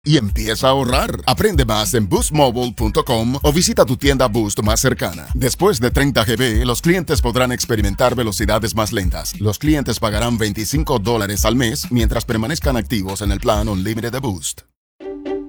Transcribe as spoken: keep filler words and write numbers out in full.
y empieza a ahorrar. Aprende más en boost mobile punto com o visita tu tienda Boost más cercana. Después de treinta gigabytes, los clientes podrán experimentar velocidades más lentas. Los clientes pagarán veinticinco dólares al mes mientras permanezcan activos en el plan Unlimited de Boost.